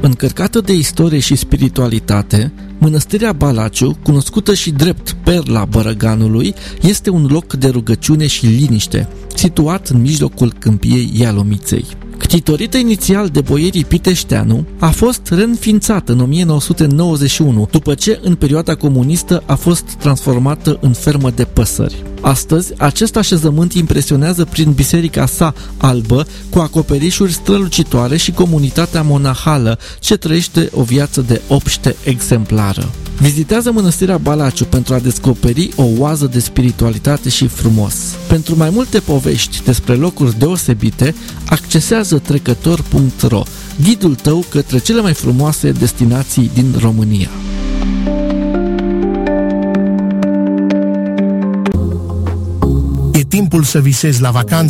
Încărcată de istorie și spiritualitate, Mănăstirea Balaciu, cunoscută și drept Perla Bărăganului, este un loc de rugăciune și liniște, situat în mijlocul câmpiei Ialomiței. Ctitorită inițial de boierii Piteșteanu, a fost reînființată în 1991, după ce în perioada comunistă a fost transformată în fermă de păsări. Astăzi, acest așezământ impresionează prin biserica sa albă, cu acoperișuri strălucitoare și comunitatea monahală, ce trăiește o viață de obște exemplară. Vizitează Mănăstirea Balaciu pentru a descoperi o oază de spiritualitate și frumos. Pentru mai multe povești despre locuri deosebite, accesează trecător.ro, ghidul tău către cele mai frumoase destinații din România. E timpul să visezi la vacanță.